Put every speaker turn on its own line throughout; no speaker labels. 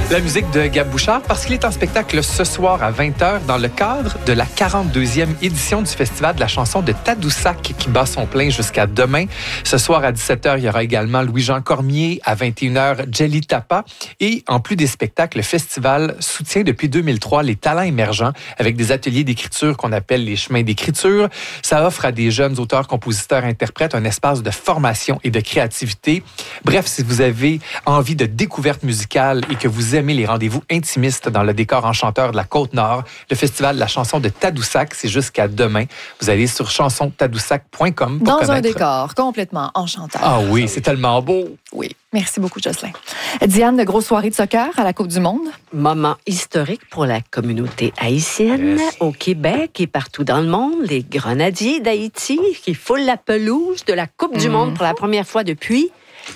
La musique de Gab Bouchard parce qu'il est en spectacle ce soir à 20h dans le cadre de la 42e édition du Festival de la chanson de Tadoussac qui bat son plein jusqu'à demain. Ce soir à 17h, il y aura également Louis-Jean Cormier, à 21h, Jelly Tapa. Et en plus des spectacles, le festival soutient depuis 2003 les talents émergents avec des ateliers d'écriture qu'on appelle les chemins d'écriture. Ça offre à des jeunes auteurs, compositeurs, interprètes un espace de formation et de créativité. Bref, si vous avez envie de découverte musicale et que vous aimez les rendez-vous intimistes dans le décor enchanteur de la Côte-Nord, le Festival de la chanson de Tadoussac, c'est jusqu'à demain. Vous allez sur chansontadoussac.com pour
dans
connaître.
Un décor complètement enchanteur.
Ah oui, c'est tellement beau.
Oui, merci beaucoup, Jocelyn. Diane, de grosse soirée de soccer à la Coupe du Monde.
Moment historique pour la communauté haïtienne au Québec et partout dans le monde. Les Grenadiers d'Haïti qui foulent la pelouse de la Coupe du Monde pour la première fois depuis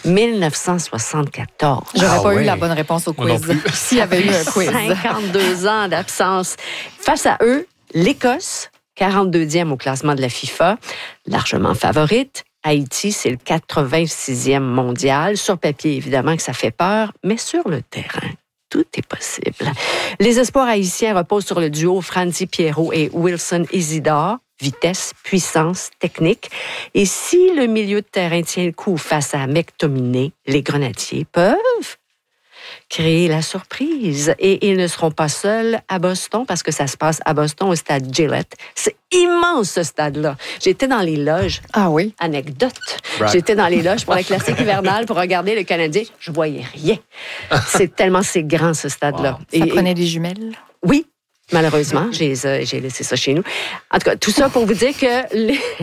1974.
J'aurais pas eu la bonne réponse au quiz s'il y avait eu un quiz.
52 ans d'absence. Face à eux, l'Écosse, 42e au classement de la FIFA, largement favorite. Haïti, c'est le 86e mondial. Sur papier, évidemment que ça fait peur, mais sur le terrain, tout est possible. Les espoirs haïtiens reposent sur le duo Franzi Pierrot et Wilson Isidore. Vitesse, puissance, technique. Et si le milieu de terrain tient le coup face à McTominay, les Grenadiers peuvent créer la surprise. Et ils ne seront pas seuls à Boston parce que ça se passe à Boston au stade Gillette. C'est immense, ce stade-là. J'étais dans les loges.
Ah oui?
Anecdote. Right. J'étais dans les loges pour la classique hivernale pour regarder le Canadien. Je voyais rien. C'est grand, ce stade-là.
Wow. Ça prenait des jumelles?
Oui. Malheureusement, j'ai laissé ça chez nous. En tout cas, tout ça pour vous dire que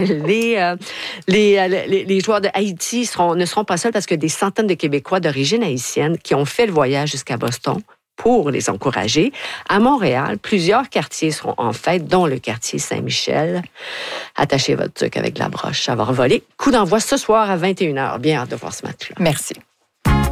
les joueurs de Haïti ne seront pas seuls parce que des centaines de Québécois d'origine haïtienne qui ont fait le voyage jusqu'à Boston pour les encourager. À Montréal, plusieurs quartiers seront en fête, dont le quartier Saint-Michel. Attachez votre truc avec la broche, ça va revoler. Coup d'envoi ce soir à 21h. Bien hâte de voir ce match-là.
Merci.